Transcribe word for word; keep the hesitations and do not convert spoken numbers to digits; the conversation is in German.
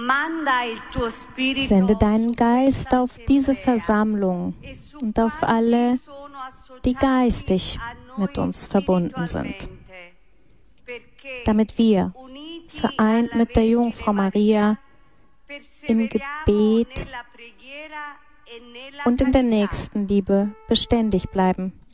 Sende deinen Geist auf diese Versammlung und auf alle, die geistig mit uns verbunden sind, damit wir, vereint mit der Jungfrau Maria, im Gebet und in der Nächstenliebe beständig bleiben.